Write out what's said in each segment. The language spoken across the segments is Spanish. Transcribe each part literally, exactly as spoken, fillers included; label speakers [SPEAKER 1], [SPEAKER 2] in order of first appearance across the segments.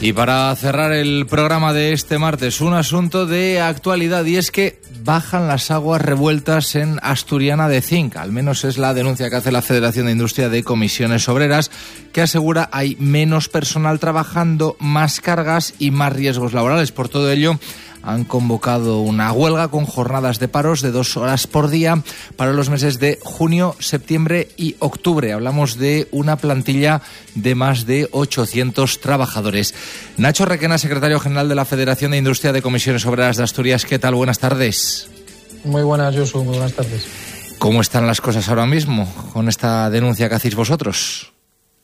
[SPEAKER 1] Y para cerrar el programa de este martes, un asunto de actualidad, y es que bajan las aguas revueltas en Asturiana de Zinc. Al menos es la denuncia que hace la Federación de Industria de Comisiones Obreras, que asegura hay menos personal trabajando, más cargas y más riesgos laborales. Por todo ello, han convocado una huelga con jornadas de paros de dos horas por día para los meses de junio, septiembre y octubre. Hablamos de una plantilla de más de ochocientos trabajadores. Nacho Requena, secretario general de la Federación de Industria de Comisiones Obreras de Asturias. ¿Qué tal? Buenas tardes.
[SPEAKER 2] Muy buenas, Josu. Muy buenas tardes.
[SPEAKER 1] ¿Cómo están las cosas ahora mismo con esta denuncia que hacéis vosotros?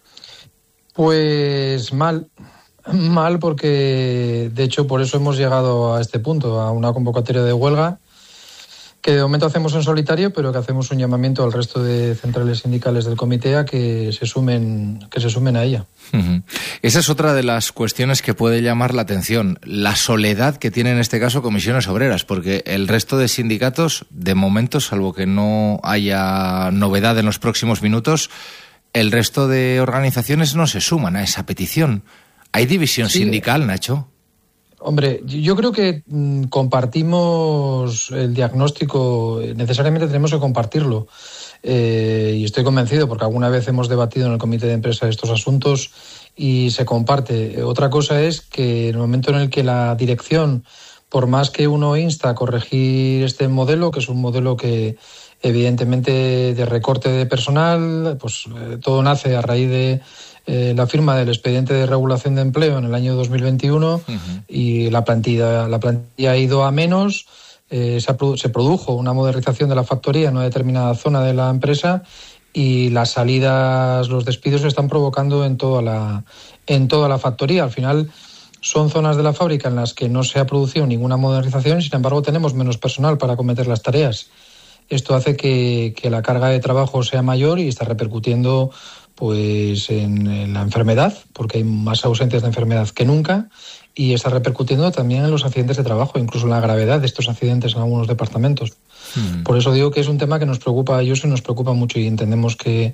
[SPEAKER 2] Pues mal. Mal porque, de hecho, por eso hemos llegado a este punto, a una convocatoria de huelga que de momento hacemos en solitario, pero que hacemos un llamamiento al resto de centrales sindicales del comité a que se sumen, que se sumen a ella.
[SPEAKER 1] Uh-huh. Esa es otra de las cuestiones que puede llamar la atención, la soledad que tiene en este caso Comisiones Obreras, porque el resto de sindicatos, de momento, salvo que no haya novedad en los próximos minutos, el resto de organizaciones no se suman a esa petición. ¿Hay división sí. sindical, Nacho?
[SPEAKER 2] Hombre, yo creo que mmm, compartimos el diagnóstico, necesariamente tenemos que compartirlo. Eh, y estoy convencido, porque alguna vez hemos debatido en el comité de empresa estos asuntos y se comparte. Otra cosa es que en el momento en el que la dirección, por más que uno insta a corregir este modelo, que es un modelo que evidentemente de recorte de personal, pues eh, todo nace a raíz de Eh, la firma del expediente de regulación de empleo en el año dos mil veintiuno uh-huh. y la plantilla, la plantilla ha ido a menos, eh, se, se produjo una modernización de la factoría en una determinada zona de la empresa y las salidas, los despidos se están provocando en toda la, en toda la factoría. Al final son zonas de la fábrica en las que no se ha producido ninguna modernización y sin embargo tenemos menos personal para acometer las tareas. Esto hace que, que la carga de trabajo sea mayor y está repercutiendo pues en, en la enfermedad, porque hay más ausencias de enfermedad que nunca, y está repercutiendo también en los accidentes de trabajo, incluso en la gravedad de estos accidentes en algunos departamentos. Mm. Por eso digo que es un tema que nos preocupa a ellos y nos preocupa mucho, y entendemos que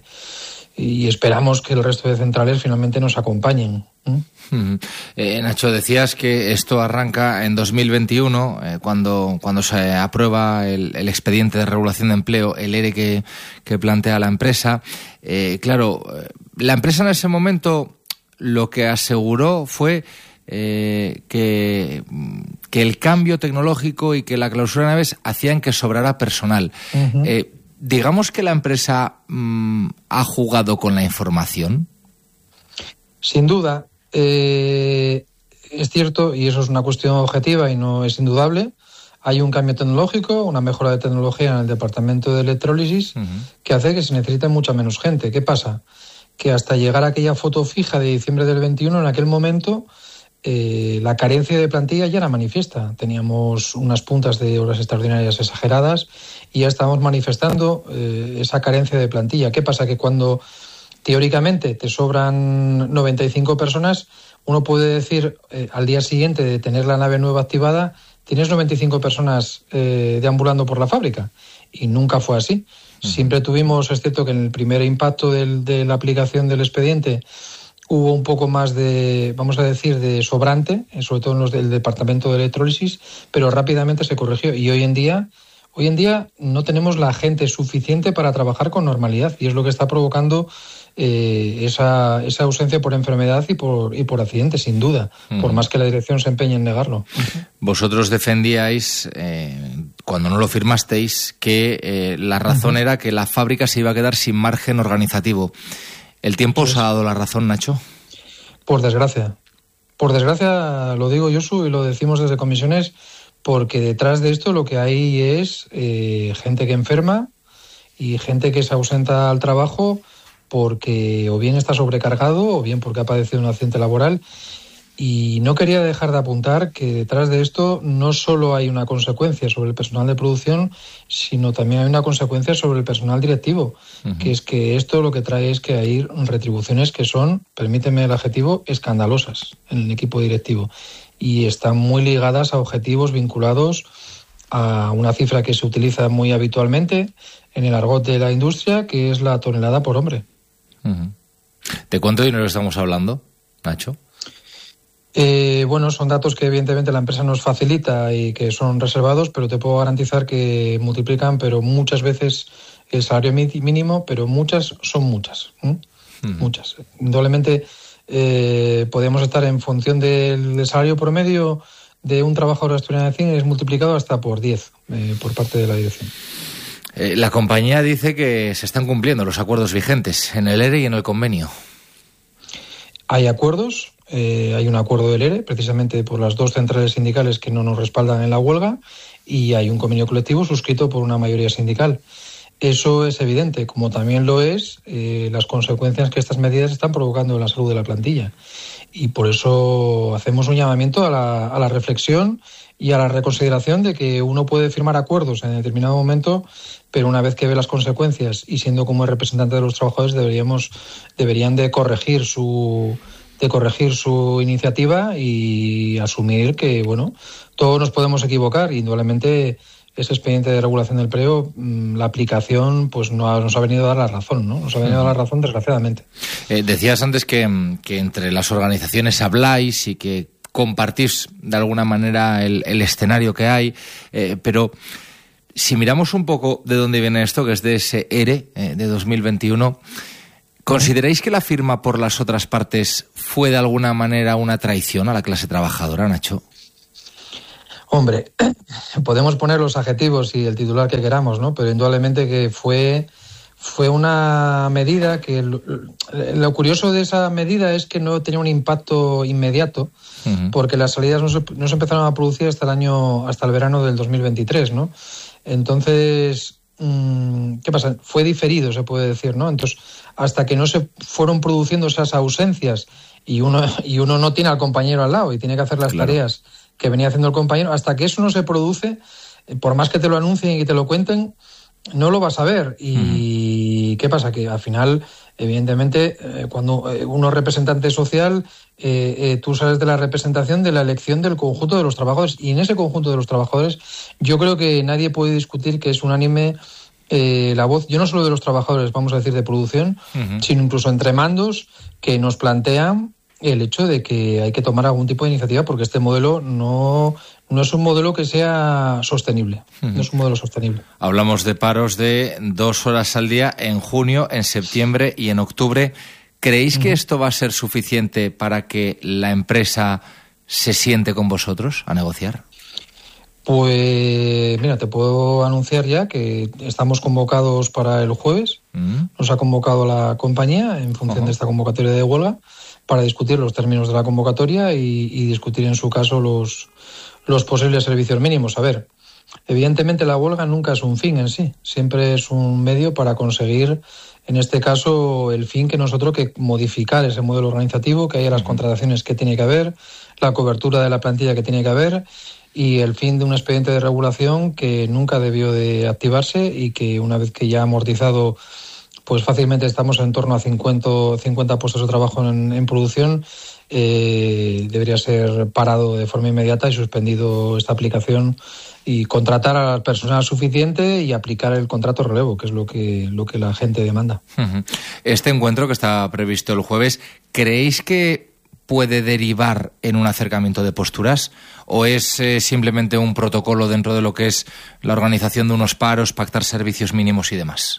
[SPEAKER 2] y esperamos que el resto de centrales finalmente nos acompañen. ¿Mm?
[SPEAKER 1] Mm. Eh, Nacho, decías que esto arranca en dos mil veintiuno, eh, cuando, cuando se aprueba el, el expediente de regulación de empleo, el ERE que, que plantea la empresa. Eh, claro, la empresa en ese momento lo que aseguró fue eh, que, que el cambio tecnológico y que la clausura de naves hacían que sobrara personal. Uh-huh. Eh, digamos que la empresa mmm, ha jugado con la información.
[SPEAKER 2] Sin duda. Eh, es cierto, y eso es una cuestión objetiva y no es indudable, hay un cambio tecnológico, una mejora de tecnología en el departamento de electrólisis uh-huh. que hace que se necesite mucha menos gente. ¿Qué pasa? Que hasta llegar a aquella foto fija de diciembre del veintiuno, en aquel momento eh, la carencia de plantilla ya era manifiesta. Teníamos unas puntas de horas extraordinarias exageradas y ya estábamos manifestando eh, esa carencia de plantilla. ¿Qué pasa? Que cuando teóricamente te sobran noventa y cinco personas, uno puede decir eh, al día siguiente de tener la nave nueva activada, tienes noventa y cinco personas eh, deambulando por la fábrica. Y nunca fue así. Uh-huh. Siempre tuvimos, es cierto que en el primer impacto del, de la aplicación del expediente hubo un poco más de, vamos a decir, de sobrante, sobre todo en los del departamento de electrólisis, pero rápidamente se corrigió. Y hoy en día, hoy en día no tenemos la gente suficiente para trabajar con normalidad y es lo que está provocando eh, esa, esa ausencia por enfermedad y por, y por accidente, sin duda, uh-huh. por más que la dirección se empeñe en negarlo. Uh-huh.
[SPEAKER 1] Vosotros defendíais, eh, cuando no lo firmasteis, que eh, la razón uh-huh. era que la fábrica se iba a quedar sin margen organizativo. ¿El tiempo os ha dado la razón, Nacho?
[SPEAKER 2] Por desgracia. Por desgracia, lo digo Josu y lo decimos desde comisiones, porque detrás de esto lo que hay es eh, gente que enferma y gente que se ausenta al trabajo porque o bien está sobrecargado o bien porque ha padecido un accidente laboral. Y no quería dejar de apuntar que detrás de esto no solo hay una consecuencia sobre el personal de producción, sino también hay una consecuencia sobre el personal directivo, uh-huh. que es que esto lo que trae es que hay retribuciones que son, permíteme el adjetivo, escandalosas en el equipo directivo y están muy ligadas a objetivos vinculados a una cifra que se utiliza muy habitualmente en el argot de la industria, que es la tonelada por hombre.
[SPEAKER 1] Uh-huh. ¿De cuánto dinero estamos hablando, Nacho?
[SPEAKER 2] Eh, bueno, son datos que evidentemente la empresa nos facilita y que son reservados, pero te puedo garantizar que multiplican, pero muchas veces el salario mínimo, pero muchas son muchas, ¿eh? Uh-huh. Muchas. Indudablemente eh, podemos estar en función del salario promedio de un trabajador de Asturiana de Zinc, es multiplicado hasta por diez eh, por parte de la dirección.
[SPEAKER 1] Eh, la compañía dice que se están cumpliendo los acuerdos vigentes en el E R E y en el convenio.
[SPEAKER 2] Hay acuerdos. Eh, hay un acuerdo del E R E, precisamente por las dos centrales sindicales que no nos respaldan en la huelga, y hay un convenio colectivo suscrito por una mayoría sindical. Eso es evidente, como también lo es eh, las consecuencias que estas medidas están provocando en la salud de la plantilla. Y por eso hacemos un llamamiento a la, a la reflexión y a la reconsideración de que uno puede firmar acuerdos en determinado momento, pero una vez que ve las consecuencias y siendo como representante de los trabajadores deberíamos, deberían de corregir su... de corregir su iniciativa y asumir que, bueno, todos nos podemos equivocar y indudablemente ese expediente de regulación del empleo, la aplicación, pues no ha, nos ha venido a dar la razón, ¿no? Nos ha venido a dar la razón, desgraciadamente.
[SPEAKER 1] Eh, decías antes que, que entre las organizaciones habláis y que compartís de alguna manera el, el escenario que hay, eh, pero si miramos un poco de dónde viene esto, que es de ese E R E eh, de dos mil veintiuno, ¿consideráis que la firma por las otras partes fue de alguna manera una traición a la clase trabajadora, Nacho?
[SPEAKER 2] Hombre, podemos poner los adjetivos y el titular que queramos, ¿no? Pero indudablemente que fue, fue una medida que... Lo, lo curioso de esa medida es que no tenía un impacto inmediato, uh-huh. porque las salidas no se, no se empezaron a producir hasta el año, hasta el verano del dos mil veintitrés, ¿no? Entonces... ¿qué pasa? Fue diferido, se puede decir, ¿no? Entonces, hasta que no se fueron produciendo esas ausencias y uno y uno no tiene al compañero al lado y tiene que hacer las claro. tareas que venía haciendo el compañero, hasta que eso no se produce, por más que te lo anuncien y que te lo cuenten, no lo vas a ver. Y uh-huh. ¿qué pasa? Que al final, evidentemente, eh, cuando uno es representante social, eh, eh, tú sales de la representación de la elección del conjunto de los trabajadores. Y en ese conjunto de los trabajadores, yo creo que nadie puede discutir que es unánime eh, la voz, yo no solo de los trabajadores, vamos a decir, de producción, uh-huh. sino incluso entre mandos que nos plantean el hecho de que hay que tomar algún tipo de iniciativa porque este modelo no, no es un modelo que sea sostenible. Uh-huh. No es un modelo sostenible.
[SPEAKER 1] Hablamos de paros de dos horas al día en junio, en septiembre y en octubre. ¿Creéis uh-huh. que esto va a ser suficiente para que la empresa se siente con vosotros a negociar?
[SPEAKER 2] Pues mira, te puedo anunciar ya que estamos convocados para el jueves. Uh-huh. Nos ha convocado la compañía en función uh-huh. de esta convocatoria de huelga para discutir los términos de la convocatoria y, y discutir en su caso los, los posibles servicios mínimos. A ver, evidentemente la huelga nunca es un fin en sí, siempre es un medio para conseguir, en este caso, el fin que nosotros, que modificar ese modelo organizativo, que haya las contrataciones que tiene que haber, la cobertura de la plantilla que tiene que haber y el fin de un expediente de regulación que nunca debió de activarse y que una vez que ya ha amortizado, pues fácilmente estamos en torno a cincuenta, cincuenta puestos de trabajo en, en producción, eh, debería ser parado de forma inmediata y suspendido esta aplicación y contratar al personal suficiente y aplicar el contrato relevo, que es lo que, lo que la gente demanda.
[SPEAKER 1] Este encuentro que está previsto el jueves, ¿creéis que puede derivar en un acercamiento de posturas o es eh, simplemente un protocolo dentro de lo que es la organización de unos paros, pactar servicios mínimos y demás?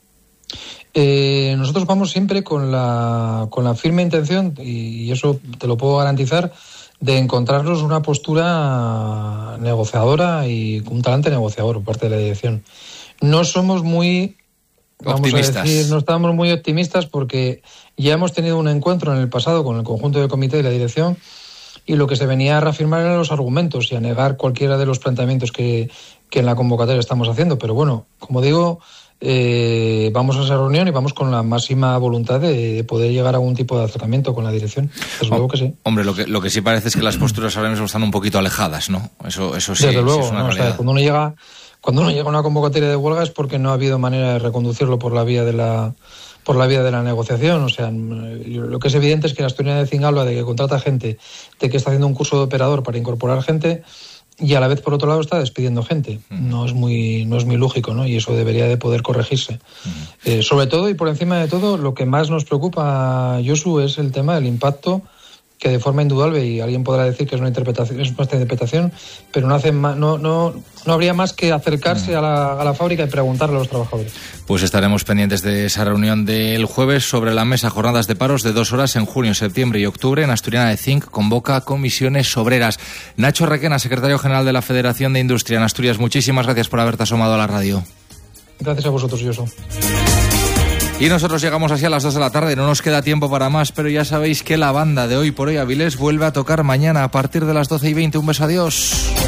[SPEAKER 2] Eh, nosotros vamos siempre con la, con la firme intención, y eso te lo puedo garantizar, de encontrarnos una postura negociadora y un talante negociador por parte de la dirección. No somos muy, vamos
[SPEAKER 1] optimistas.
[SPEAKER 2] a decir, no estamos muy optimistas porque ya hemos tenido un encuentro en el pasado con el conjunto del comité y la dirección y lo que se venía a reafirmar eran los argumentos y a negar cualquiera de los planteamientos que, que en la convocatoria estamos haciendo. Pero bueno, como digo, Eh, vamos a esa reunión y vamos con la máxima voluntad de, de poder llegar a algún tipo de acercamiento con la dirección. Desde luego que sí.
[SPEAKER 1] Hombre, lo que, lo que sí parece es que las posturas ahora mismo están un poquito alejadas, ¿no? Eso, eso sí,
[SPEAKER 2] Desde luego,
[SPEAKER 1] sí es una
[SPEAKER 2] ¿no?
[SPEAKER 1] realidad.
[SPEAKER 2] O sea, cuando uno llega, cuando uno llega a una convocatoria de huelga es porque no ha habido manera de reconducirlo por la vía de la, por la vía de la negociación. O sea, lo que es evidente es que la Asturiana de Zinc habla de que contrata gente, de que está haciendo un curso de operador para incorporar gente. Y a la vez, por otro lado, está despidiendo gente. No es muy no es muy lógico, ¿no? Y eso debería de poder corregirse. Uh-huh. Eh, sobre todo y por encima de todo, lo que más nos preocupa, Josu, es el tema del impacto que de forma indudable, y alguien podrá decir que es una interpretación, es nuestra interpretación, pero no hacen más, no, no, no habría más que acercarse a la, a la fábrica y preguntarle a los trabajadores.
[SPEAKER 1] Pues estaremos pendientes de esa reunión del jueves. Sobre la mesa, jornadas de paros de dos horas en junio, septiembre y octubre. En Asturiana de Zinc convoca comisiones obreras. Nacho Requena, secretario general de la Federación de Industria en Asturias, muchísimas gracias por haberte asomado a la radio.
[SPEAKER 2] Gracias a vosotros, Josu.
[SPEAKER 1] Y nosotros llegamos así a las dos de la tarde, no nos queda tiempo para más, pero ya sabéis que la banda de Hoy por Hoy Avilés vuelve a tocar mañana a partir de las doce y veinte. Un beso, adiós.